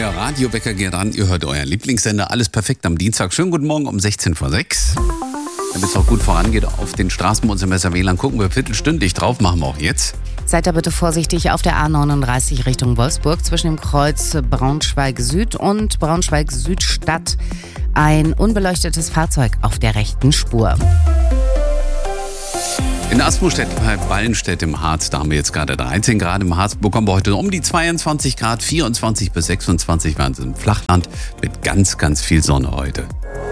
Euer Radiowecker geht an, ihr hört euren Lieblingssender, alles perfekt am Dienstag. Schönen guten Morgen um 16 vor 6. Damit es auch gut vorangeht auf den Straßen bei uns im SR-WLAN, gucken wir viertelstündlich drauf, machen wir auch jetzt. Seid da bitte vorsichtig auf der A39 Richtung Wolfsburg zwischen dem Kreuz Braunschweig-Süd und Braunschweig-Südstadt. Ein unbeleuchtetes Fahrzeug auf der rechten Spur. In Asmustedt bei Ballenstedt im Harz, da haben wir jetzt gerade 13 Grad. Im Harz bekommen wir heute um die 22 Grad, 24 bis 26 waren es im Flachland mit ganz, ganz viel Sonne heute.